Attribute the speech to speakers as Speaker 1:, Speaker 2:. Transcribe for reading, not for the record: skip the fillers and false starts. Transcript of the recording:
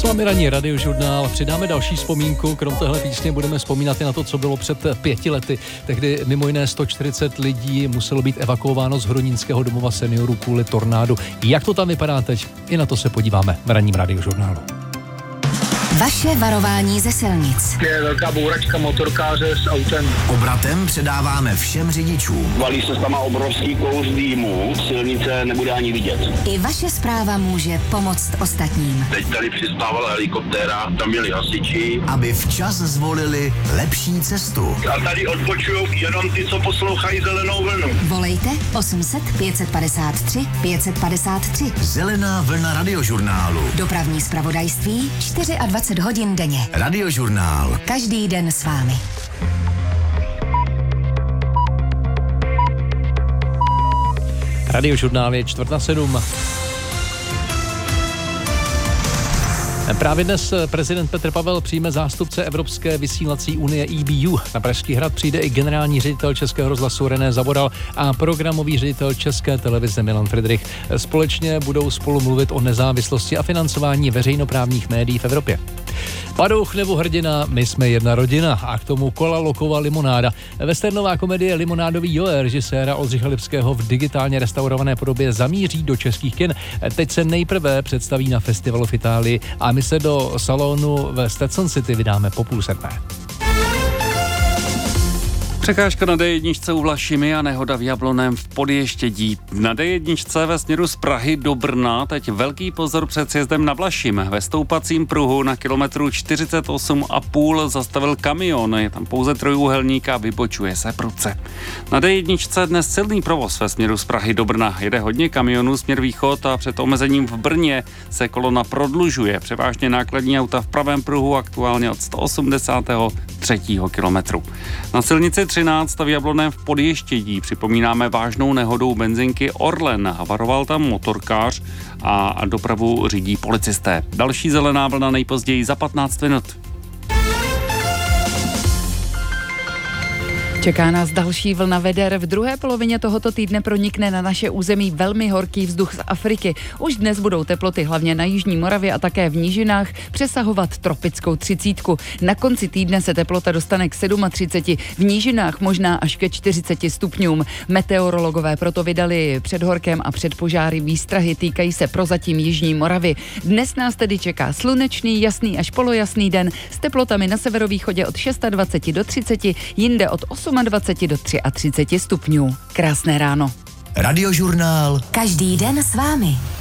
Speaker 1: vámi ranní radiožurnál. Přidáme další vzpomínku. Krom téhle písně budeme vzpomínat i na to, co bylo před 5 lety. Tehdy mimo jiné 140 lidí muselo být evakuováno z Hronínského domova seniorů kvůli tornádu. Jak to tam vypadá teď? I na to se podíváme v ranním radiožurnálu.
Speaker 2: Vaše varování ze silnic.
Speaker 3: Je velká bouračka motorkáře s autem.
Speaker 4: Obratem předáváme všem řidičům.
Speaker 5: Valí se tam obrovský kous dýmu, silnice nebude ani vidět.
Speaker 2: I vaše zpráva může pomoct ostatním.
Speaker 5: Teď tady přistávala helikoptéra, tam byli hasiči.
Speaker 4: Aby včas zvolili lepší cestu.
Speaker 5: A tady odpočujou jenom ty, co poslouchají Zelenou vlnu.
Speaker 2: Volejte 800 553 553.
Speaker 4: Zelená vlna radiožurnálu.
Speaker 2: Dopravní zpravodajství 24 hodin denně.
Speaker 4: Radiožurnál.
Speaker 2: Každý den s vámi.
Speaker 1: Radiožurnál je 6:45. Právě dnes prezident Petr Pavel přijme zástupce Evropské vysílací unie EBU. Na Pražský hrad přijde i generální ředitel Českého rozhlasu René Zavoral a programový ředitel České televize Milan Fridrich. Společně budou spolu mluvit o nezávislosti a financování veřejnoprávních médií v Evropě. Padouch nebo hrdina, my jsme jedna rodina a k tomu Kola Lokova limonáda. Westernová komedie Limonádový Joe režiséra Oldřicha Lipského v digitálně restaurované podobě zamíří do českých kin. Teď se nejprve představí na festivalu v Itálii a my se do salonu ve Stetson City vydáme po 6:30.
Speaker 6: Překážka na D1 u Vlašimi a nehoda v Jablonném v Podještědí. Na D1 ve směru z Prahy do Brna teď velký pozor před sjezdem na Vlašim. Ve stoupacím pruhu na kilometru 48,5 zastavil kamion. Je tam pouze trojúhelník a vybočuje se prudce. Na D1 dnes silný provoz ve směru z Prahy do Brna. Jede hodně kamionů směr východ a před omezením v Brně se kolona prodlužuje. Převážně nákladní auta v pravém pruhu aktuálně od 183. kilometru. Na silnici 13 v Jablonném v Podještědí připomínáme vážnou nehodou benzinky Orlen. Havaroval tam motorkář a dopravu řídí policisté. Další zelená vlna nejpozději za 15 minut.
Speaker 7: Čeká nás další vlna veder. V druhé polovině tohoto týdne pronikne na naše území velmi horký vzduch z Afriky. Už dnes budou teploty hlavně na jižní Moravě a také v nížinách přesahovat tropickou 30. Na konci týdne se teplota dostane k 37, v nížinách možná až ke 40 stupňům. Meteorologové proto vydali před horkem a před požáry výstrahy, týkají se prozatím jižní Moravy. Dnes nás tedy čeká slunečný, jasný až polojasný den s teplotami na severovýchodě od 26 do 30, jinde od 28 do 33 stupňů. Krásné ráno.
Speaker 4: Radiožurnál.
Speaker 2: Každý den s vámi.